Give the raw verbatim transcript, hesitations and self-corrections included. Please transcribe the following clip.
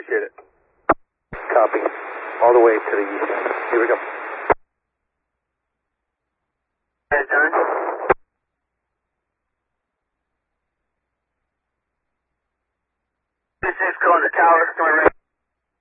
appreciate it. Copy. All the way to the east. Here we go. Head done. This is calling the tower.